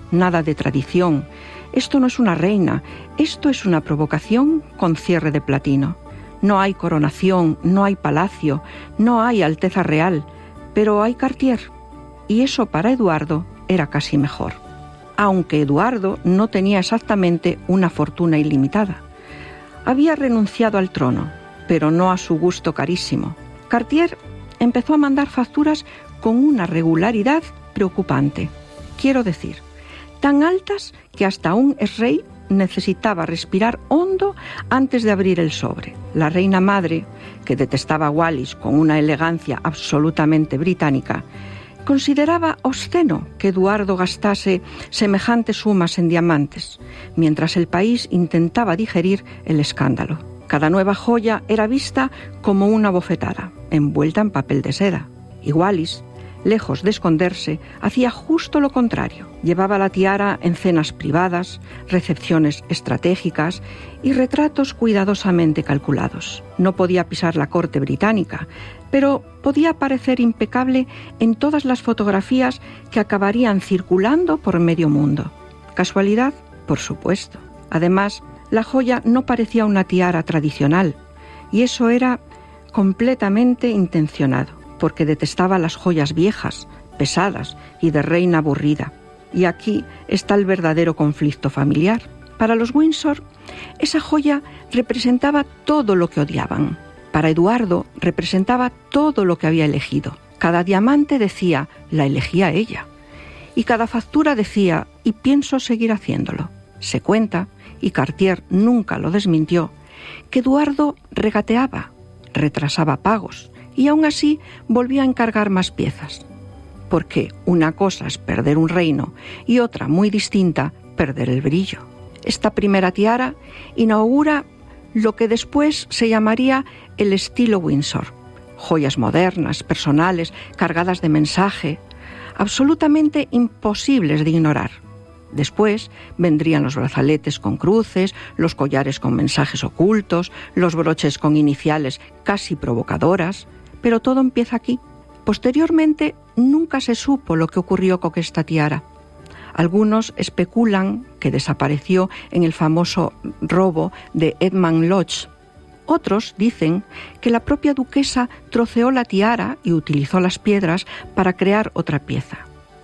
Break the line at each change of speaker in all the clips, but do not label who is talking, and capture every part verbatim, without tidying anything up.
nada de tradición. Esto no es una reina, esto es una provocación con cierre de platino. No hay coronación, no hay palacio, no hay alteza real, pero hay Cartier. Y eso para Eduardo era casi mejor. Aunque Eduardo no tenía exactamente una fortuna ilimitada. Había renunciado al trono, pero no a su gusto carísimo. Cartier empezó a mandar facturas con una regularidad preocupante. Quiero decir, tan altas que hasta un exrey necesitaba respirar hondo antes de abrir el sobre. La reina madre, que detestaba a Wallis con una elegancia absolutamente británica, consideraba obsceno que Eduardo gastase semejantes sumas en diamantes, mientras el país intentaba digerir el escándalo. Cada nueva joya era vista como una bofetada, envuelta en papel de seda. Y Wallis, lejos de esconderse, hacía justo lo contrario. Llevaba la tiara en cenas privadas, recepciones estratégicas y retratos cuidadosamente calculados. No podía pisar la corte británica, pero podía parecer impecable en todas las fotografías que acabarían circulando por medio mundo. ¿Casualidad? Por supuesto. Además, la joya no parecía una tiara tradicional, y eso era completamente intencionado, porque detestaba las joyas viejas, pesadas y de reina aburrida. Y aquí está el verdadero conflicto familiar. Para los Windsor, esa joya representaba todo lo que odiaban. Para Eduardo representaba todo lo que había elegido. Cada diamante decía, la elegía ella. Y cada factura decía, y pienso seguir haciéndolo. Se cuenta, y Cartier nunca lo desmintió, que Eduardo regateaba, retrasaba pagos, y aún así volvía a encargar más piezas. Porque una cosa es perder un reino y otra muy distinta, perder el brillo. Esta primera tiara inaugura lo que después se llamaría el estilo Windsor. Joyas modernas, personales, cargadas de mensaje, absolutamente imposibles de ignorar. Después vendrían los brazaletes con cruces, los collares con mensajes ocultos, los broches con iniciales casi provocadoras, pero todo empieza aquí. Posteriormente, nunca se supo lo que ocurrió con esta tiara. Algunos especulan que desapareció en el famoso robo de Edmund Lodge. Otros dicen que la propia duquesa troceó la tiara y utilizó las piedras para crear otra pieza.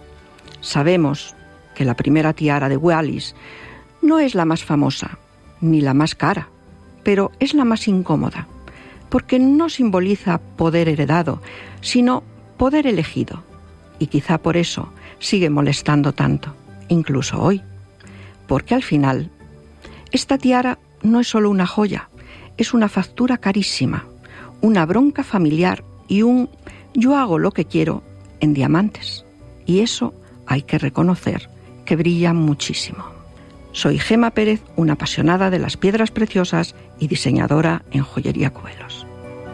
Sabemos que la primera tiara de Wallis no es la más famosa, ni la más cara, pero es la más incómoda, porque no simboliza poder heredado, sino poder elegido. Y quizá por eso sigue molestando tanto, incluso hoy. Porque al final, esta tiara no es solo una joya, es una factura carísima, una bronca familiar y un yo hago lo que quiero en diamantes. Y eso hay que reconocer que brilla muchísimo. Soy Gema Pérez, una apasionada de las piedras preciosas y diseñadora en Joyería Cubelos.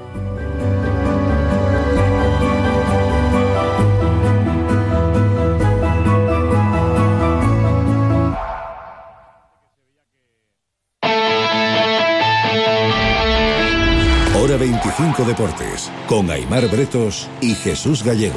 Hora veinticinco Deportes, con Aimar Bretos y Jesús Gallego.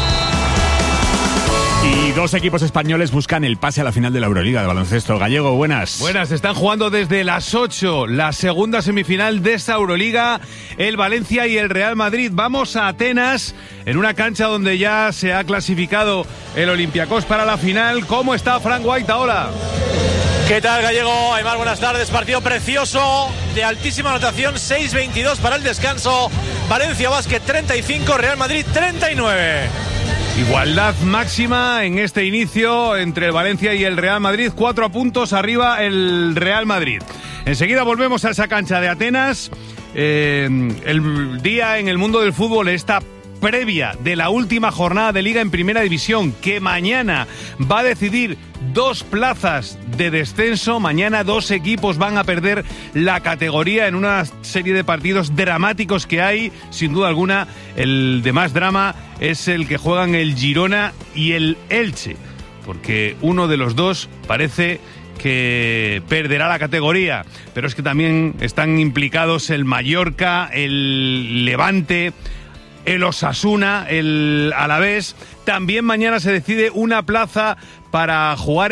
Y dos equipos españoles buscan el pase a la final de la Euroliga de baloncesto. Gallego, buenas.
Buenas, están jugando desde las ocho la segunda semifinal de esta Euroliga, el Valencia y el Real Madrid. Vamos a Atenas, en una cancha donde ya se ha clasificado el Olympiacos para la final. ¿Cómo está Frank White ahora?
¿Qué tal, Gallego? Aymar, buenas tardes. Partido precioso, de altísima anotación, seis veintidós para el descanso. Valencia Basket treinta y cinco, Real Madrid treinta y nueve.
Igualdad máxima en este inicio entre el Valencia y el Real Madrid. Cuatro puntos arriba el Real Madrid. Enseguida volvemos a esa cancha de Atenas. Eh, el día en el mundo del fútbol, esta previa de la última jornada de Liga en Primera División, que mañana va a decidir dos plazas de descenso. Mañana dos equipos van a perder la categoría en una serie de partidos dramáticos que hay. Sin duda alguna, el de más drama es el que juegan el Girona y el Elche, porque uno de los dos parece que perderá la categoría, pero es que también están implicados el Mallorca, el Levante, el Osasuna, el Alavés. También mañana se decide una plaza para jugar